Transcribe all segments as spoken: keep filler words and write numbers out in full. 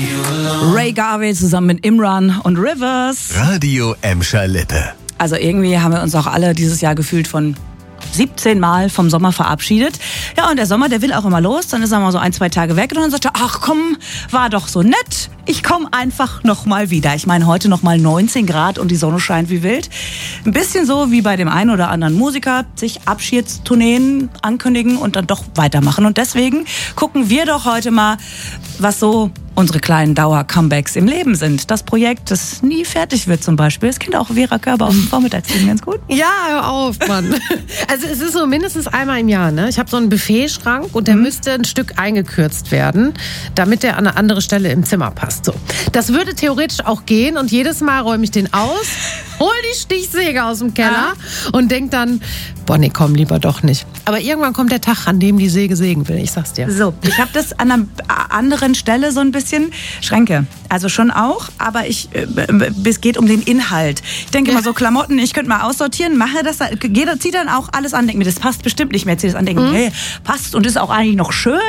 Ray Garvey zusammen mit Imran und Rivers. Radio Emscher Lippe. Also irgendwie haben wir uns auch alle dieses Jahr gefühlt von siebzehn Mal vom Sommer verabschiedet. Ja, und der Sommer, der will auch immer los. Dann ist er mal so ein, zwei Tage weg und dann sagt er, ach komm, war doch so nett. Ich komme einfach noch mal wieder. Ich meine, heute noch mal neunzehn Grad und die Sonne scheint wie wild. Ein bisschen so wie bei dem einen oder anderen Musiker, sich Abschiedstourneen ankündigen und dann doch weitermachen. Und deswegen gucken wir doch heute mal, was so unsere kleinen Dauer-Comebacks im Leben sind. Das Projekt, das nie fertig wird zum Beispiel. Das kennt auch Vera Körber auf dem Vormittagsteam ganz gut. Ja, hör auf, Mann. Also es ist so mindestens einmal im Jahr, ne? Ich habe so einen Buffetschrank und der mhm. müsste ein Stück eingekürzt werden, damit der an eine andere Stelle im Zimmer passt. So. Das würde theoretisch auch gehen und jedes Mal räume ich den aus, hol die Stichsäge aus dem Keller ah. und denk dann, boah, nee, komm, lieber doch nicht. Aber irgendwann kommt der Tag, an dem die Säge sägen will, ich sag's dir. So, ich habe das an einer anderen Stelle so ein bisschen Schränke. Also schon auch, aber ich, äh, es geht um den Inhalt. Ich denke ja. mal so Klamotten, ich könnte mal aussortieren, mache das, jeder zieht dann auch alles an, denkt mir, das passt bestimmt nicht mehr, zieht das an, denkt mir, mhm. hey, passt und ist auch eigentlich noch schön.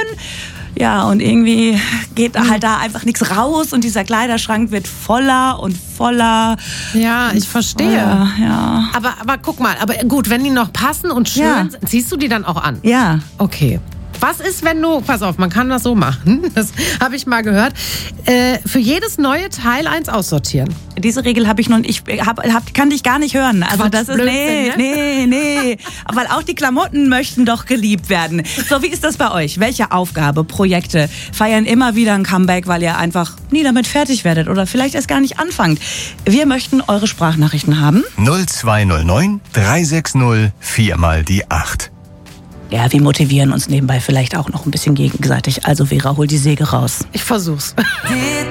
Ja, und irgendwie geht mhm. halt da einfach nichts raus und dieser Kleiderschrank wird voller und voller. Ja, ich verstehe. Voller, ja. Aber, aber guck mal, aber gut, wenn die noch passen und schön ja. sind, ziehst du die dann auch an? Ja. Okay. Was ist, wenn du, pass auf, man kann das so machen, das habe ich mal gehört, äh, für jedes neue Teil eins aussortieren. Diese Regel habe ich noch nicht, ich hab, hab, kann dich gar nicht hören. Also Quatsch, das ist, Blödsinn, nee, ne? nee, nee. Weil auch die Klamotten möchten doch geliebt werden. So, wie ist das bei euch? Welche Aufgabe, Projekte feiern immer wieder ein Comeback, weil ihr einfach nie damit fertig werdet oder vielleicht erst gar nicht anfangt? Wir möchten eure Sprachnachrichten haben. null zwei null neun drei sechs null vier mal die acht. Ja, wir motivieren uns nebenbei vielleicht auch noch ein bisschen gegenseitig. Also Vera, hol die Säge raus. Ich versuch's.